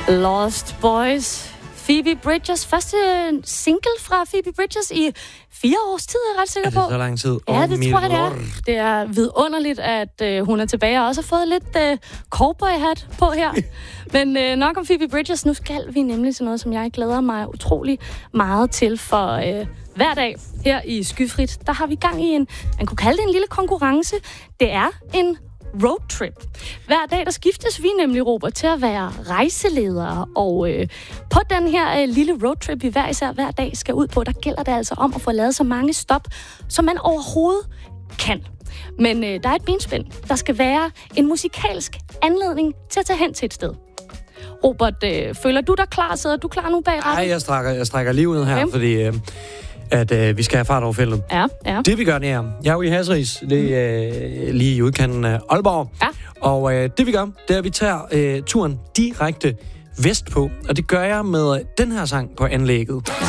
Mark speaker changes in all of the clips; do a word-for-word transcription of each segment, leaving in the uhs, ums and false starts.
Speaker 1: Lost Boys. Phoebe Bridgers første single fra Phoebe Bridgers i fire års tid, er jeg ret sikker på.
Speaker 2: Er det så lang tid?
Speaker 1: Ja,
Speaker 2: oh,
Speaker 1: det tror jeg, det er. Det er vidunderligt, at øh, hun er tilbage, og også har fået lidt øh, cowboy-hat på her. Men øh, nok om Phoebe Bridgers. Nu skal vi nemlig til noget, som jeg glæder mig utrolig meget til, for øh, hver dag her i Skyfrit, der har vi gang i en, man kunne kalde det en lille konkurrence. Det er en roadtrip. Hver dag, der skiftes vi nemlig, Robert, til at være rejseledere, og øh, på den her øh, lille roadtrip, vi hver især hver dag skal ud på, der gælder det altså om at få lavet så mange stop, som man overhovedet kan. Men øh, der er et benspænd. Der skal være en musikalsk anledning til at tage hen til et sted. Robert, øh, føler du dig klar? Sidder du klar nu bag retten?
Speaker 2: Nej, jeg strækker, jeg strækker lige ud her, okay. fordi øh, at, øh, vi skal have fart over feltet.
Speaker 1: Ja, ja.
Speaker 2: Det vi gør, det er, jeg er jo i Hasseris, det er øh, lige i udkanten af Aalborg. Ja. Og øh, det vi gør, det er, at vi tager øh, turen direkte vestpå. Og det gør jeg med den her sang på anlægget.
Speaker 1: Ja.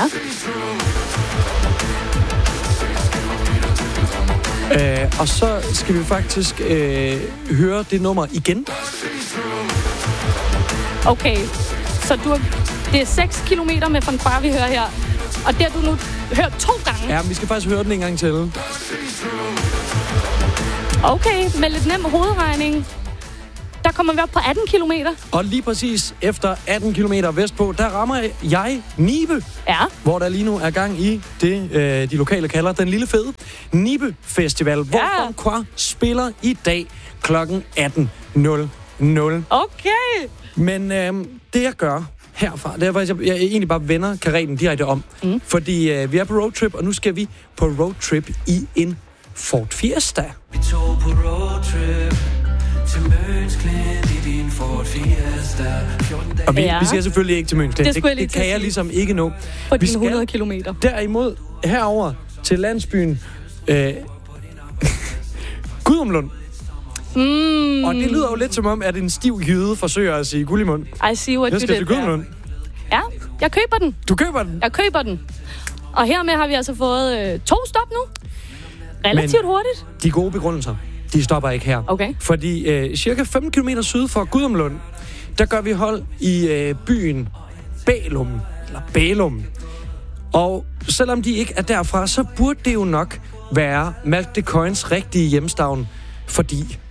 Speaker 2: Øh, og så skal vi faktisk øh, høre det nummer igen.
Speaker 1: Okay, så du har, det er seks kilometer med fanfare, vi hører her. Og det har du nu hørt to gange.
Speaker 2: Ja, men vi skal faktisk høre den en gang til.
Speaker 1: Okay, med lidt nem hovedregning. Der kommer vi op på atten kilometer.
Speaker 2: Og lige præcis efter atten kilometer vestpå, der rammer jeg Nibe.
Speaker 1: Ja.
Speaker 2: Hvor der lige nu er gang i det, øh, de lokale kalder den lille fede Nibe Festival. Hvor
Speaker 1: ja.
Speaker 2: Bonqua spiller i dag klokken atten nul nul.
Speaker 1: Okay.
Speaker 2: Men øh, det jeg gør herfra, det er faktisk, jeg, jeg egentlig bare vender kareten direkte om. Mm. Fordi øh, vi er på roadtrip, og nu skal vi på roadtrip i en Ford Fiesta.
Speaker 3: Vi tog på roadtrip til Møns Klint i din Ford Fiesta.
Speaker 2: Og vi,
Speaker 1: ja.
Speaker 2: vi skal selvfølgelig ikke til Møns Klint.
Speaker 1: Det, det,
Speaker 2: det kan jeg ligesom ikke nå.
Speaker 1: På
Speaker 2: vi
Speaker 1: dine hundrede kilometer.
Speaker 2: Derimod herover til landsbyen øh, Gudumlund.
Speaker 1: Mm.
Speaker 2: Og det lyder jo lidt som om, at en stiv jøde forsøger at sige Gullimund.
Speaker 1: I see what
Speaker 2: jeg
Speaker 1: you
Speaker 2: skal
Speaker 1: did
Speaker 2: til Gudumlund.
Speaker 1: Ja, jeg køber den.
Speaker 2: Du køber den?
Speaker 1: Jeg køber den. Og hermed har vi altså fået øh, to stop nu. Relativt Men hurtigt.
Speaker 2: De gode begrundelser, de stopper ikke her.
Speaker 1: Okay.
Speaker 2: Fordi øh, cirka fem kilometer syd for Gudumlund, der gør vi hold i øh, byen Bælum. Eller Bælum. Og selvom de ikke er derfra, så burde det jo nok være Malk de Coins rigtige hjemstavn. Fordi